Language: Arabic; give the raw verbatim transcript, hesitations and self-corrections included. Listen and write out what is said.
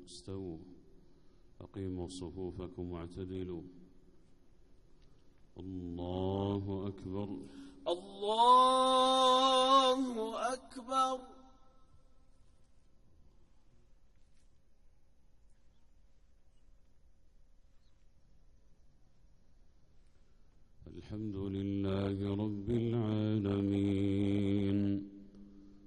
استووا أقيموا صفوفكم واعتدلوا. الله أكبر الله أكبر. الحمد لله رب العالمين